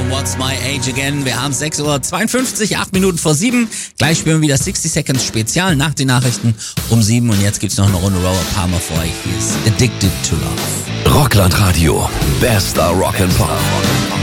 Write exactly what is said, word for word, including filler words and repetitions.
What's My Age Again. Wir haben sechs Uhr zweiundfünfzig, acht Minuten vor sieben. Gleich spielen wir wieder sixty Seconds Spezial nach den Nachrichten um sieben. Und jetzt gibt's noch eine Runde Robert Palmer für euch. Hier ist Addicted to Love. Rockland Radio. Bester Rock and Pop.